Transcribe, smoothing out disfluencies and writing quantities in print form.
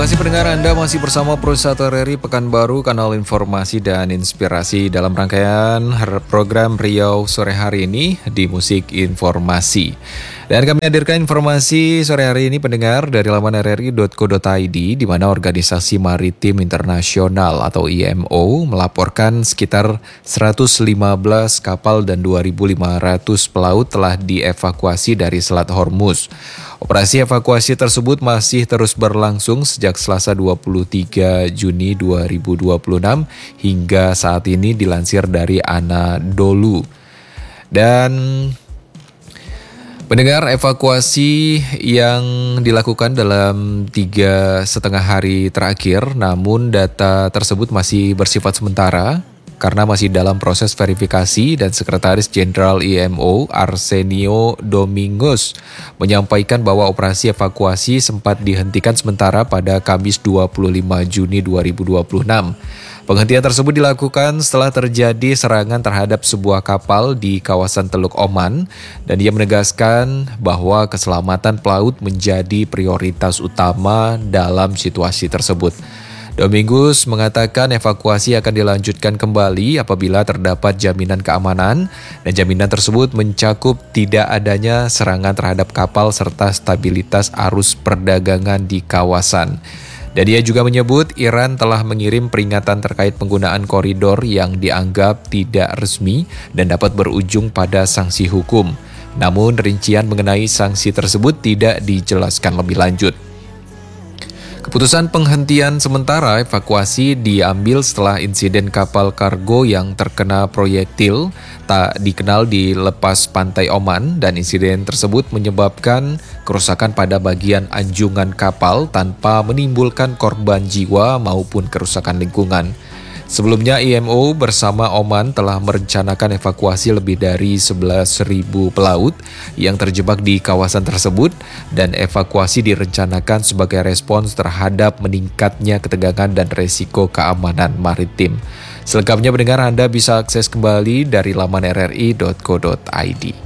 kasih pendengar, Anda masih bersama Pro 1 RRI Pekanbaru, kanal informasi dan inspirasi dalam rangkaian program Riau sore hari ini di Musik Informasi. Dan kami hadirkan informasi sore hari ini pendengar dari laman rri.co.id di mana Organisasi Maritim Internasional atau IMO melaporkan sekitar 115 kapal dan 2.500 pelaut telah dievakuasi dari Selat Hormuz. Operasi evakuasi tersebut masih terus berlangsung sejak Selasa 23 Juni 2026 hingga saat ini dilansir dari Anadolu. Dan pendengar, evakuasi yang dilakukan dalam 3,5 hari terakhir, namun data tersebut masih bersifat sementara karena masih dalam proses verifikasi, dan Sekretaris Jenderal IMO Arsenio Domingos menyampaikan bahwa operasi evakuasi sempat dihentikan sementara pada Kamis 25 Juni 2026. Penghentian tersebut dilakukan setelah terjadi serangan terhadap sebuah kapal di kawasan Teluk Oman, dan ia menegaskan bahwa keselamatan pelaut menjadi prioritas utama dalam situasi tersebut. Domingos mengatakan evakuasi akan dilanjutkan kembali apabila terdapat jaminan keamanan, dan jaminan tersebut mencakup tidak adanya serangan terhadap kapal serta stabilitas arus perdagangan di kawasan. Dan dia juga menyebut Iran telah mengirim peringatan terkait penggunaan koridor yang dianggap tidak resmi dan dapat berujung pada sanksi hukum. Namun rincian mengenai sanksi tersebut tidak dijelaskan lebih lanjut. Keputusan penghentian sementara evakuasi diambil setelah insiden kapal kargo yang terkena proyektil tak dikenal di lepas pantai Oman, dan insiden tersebut menyebabkan kerusakan pada bagian anjungan kapal tanpa menimbulkan korban jiwa maupun kerusakan lingkungan. Sebelumnya IMO bersama Oman telah merencanakan evakuasi lebih dari 11.000 pelaut yang terjebak di kawasan tersebut, dan evakuasi direncanakan sebagai respons terhadap meningkatnya ketegangan dan resiko keamanan maritim. Selengkapnya pendengar, Anda bisa akses kembali dari laman rri.co.id.